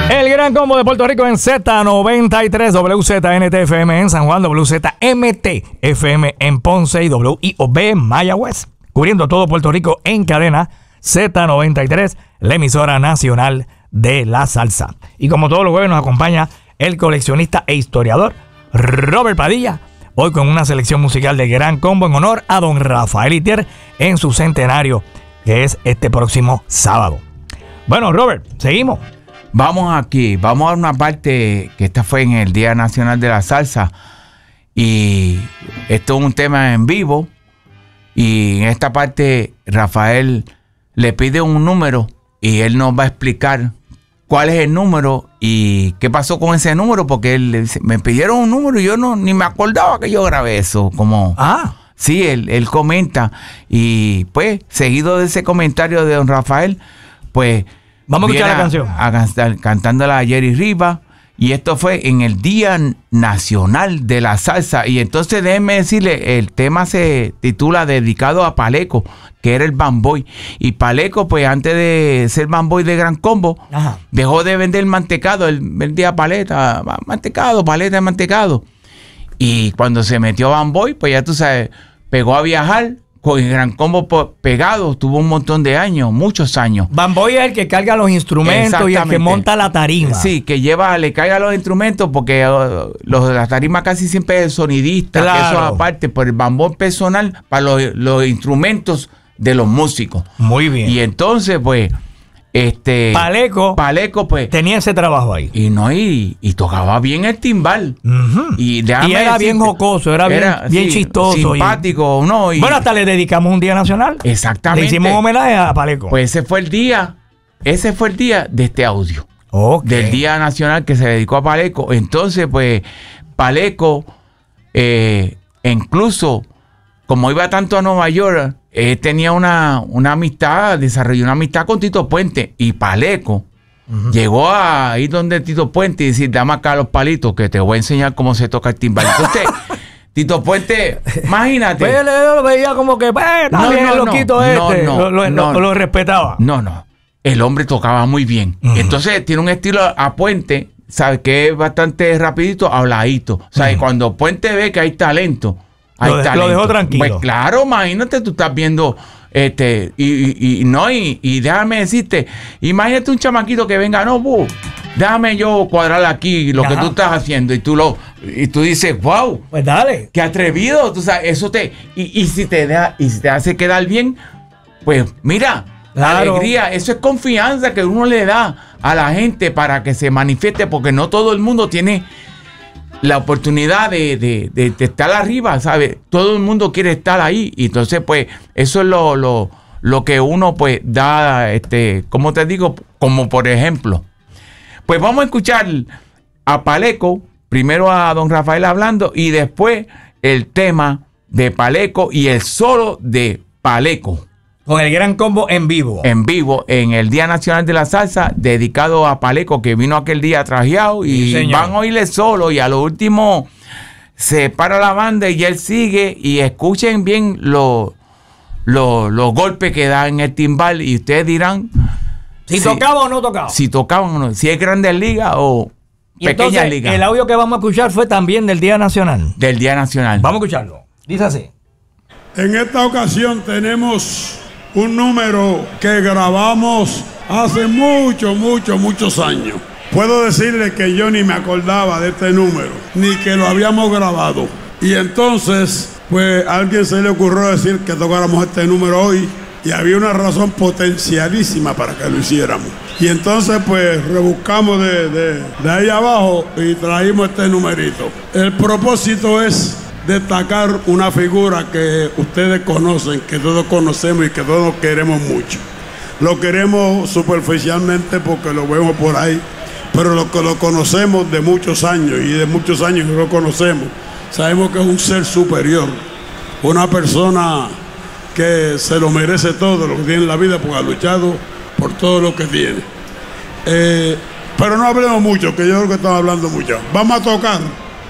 El Gran Combo de Puerto Rico en Z93, WZNT-FM en San Juan, WZMT-FM en Ponce y WIOB en Mayagüez. Cubriendo todo Puerto Rico en cadena Z93, la emisora nacional de la salsa. Y como todos los jueves nos acompaña el coleccionista e historiador Robert Padilla, hoy con una selección musical de Gran Combo en honor a don Rafael Itier en su centenario, que es este próximo sábado. Bueno, Robert, seguimos. Vamos aquí, vamos a una parte que esta fue en el Día Nacional de la Salsa y esto es un tema en vivo y en esta parte Rafael le pide un número y él nos va a explicar cuál es el número y qué pasó con ese número, porque él le dice, me pidieron un número y yo ni me acordaba que yo grabé eso, como... Sí, él comenta y pues seguido de ese comentario de don Rafael, pues... Vamos a escuchar la canción. Cantándola a Jerry Rivas. Y esto fue en el Día Nacional de la Salsa. Y entonces déjenme decirle, el tema se titula Dedicado a Paleco, que era el bamboy. Y Paleco, pues antes de ser bamboy de Gran Combo, dejó de vender mantecado. Él vendía paleta de mantecado. Y cuando se metió a bamboy, pues ya tú sabes, pegó a viajar. Con el Gran Combo pegado, tuvo un montón de años, muchos años. Bamboy es el que carga los instrumentos y el que monta la tarima. Sí, que le carga los instrumentos, porque los de la tarima casi siempre es el sonidista, claro. Que eso aparte, por el bamboy personal para los instrumentos de los músicos. Muy bien. Y entonces, pues, Paleco, pues tenía ese trabajo ahí. Y tocaba bien el timbal. Y era bien jocoso, era bien chistoso. Simpático, ¿no? Bueno, hasta le dedicamos un día nacional. Exactamente. Le hicimos un homenaje a Paleco. Pues ese fue el día de este audio. Okay. Del Día Nacional que se dedicó a Paleco. Entonces, pues, Paleco, incluso, como iba tanto a Nueva York, tenía una amistad, desarrolló una amistad con Tito Puente. Y Paleco llegó a ir donde Tito Puente y decir, dame acá los palitos que te voy a enseñar cómo se toca el timbal. Entonces, Tito Puente, imagínate. Yo lo veía como que, lo respetaba. No. El hombre tocaba muy bien. Entonces, tiene un estilo a Puente, ¿sabes? Que es bastante rapidito, habladito. O sea, cuando Puente ve que hay talento, lo dejó tranquilo. Pues claro, imagínate, tú estás viendo y déjame decirte, imagínate un chamaquito que venga, déjame yo cuadrar aquí lo que tú estás haciendo y tú dices, wow, pues dale, qué atrevido, tú sabes, eso y si te hace quedar bien, pues mira, claro. Alegría, eso es confianza que uno le da a la gente para que se manifieste, porque no todo el mundo tiene la oportunidad de estar arriba, ¿sabes? Todo el mundo quiere estar ahí. Y entonces, pues, eso es lo que uno, pues, da, ¿cómo te digo? Como por ejemplo. Pues vamos a escuchar a Paleco, primero a don Rafael hablando, y después el tema de Paleco y el solo de Paleco. Con el Gran Combo en vivo. En vivo, en el Día Nacional de la Salsa, dedicado a Paleco, que vino aquel día trajeado. Y sí, van a oírle solo. Y a lo último se para la banda y él sigue. Y escuchen bien los golpes que da en el timbal. Y ustedes dirán si tocaba o no tocaba. Si tocaban o no. Si es Grandes Ligas o Pequeñas Ligas. El audio que vamos a escuchar fue también del Día Nacional. Del Día Nacional. Vamos a escucharlo. Dice así. En esta ocasión tenemos un número que grabamos hace muchos años. Puedo decirle que yo ni me acordaba de este número, ni que lo habíamos grabado. Y entonces, pues a alguien se le ocurrió decir que tocáramos este número hoy, y había una razón potencialísima para que lo hiciéramos. Y entonces, pues rebuscamos de ahí abajo y traímos este numerito. El propósito es destacar una figura que ustedes conocen, que todos conocemos y que todos queremos mucho. Lo queremos superficialmente porque lo vemos por ahí, pero lo que lo conocemos de muchos años, y de muchos años que lo conocemos, sabemos que es un ser superior, una persona que se lo merece todo lo que tiene en la vida, porque ha luchado por todo lo que tiene. Pero no hablemos mucho, que yo creo que estamos hablando mucho. Vamos a tocar,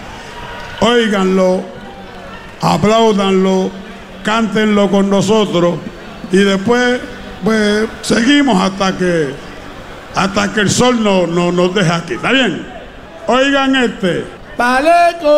óiganlo, apláudanlo, cántenlo con nosotros y después pues seguimos hasta que hasta que el sol nos deje aquí. ¿Está bien? Oigan este. Paleco.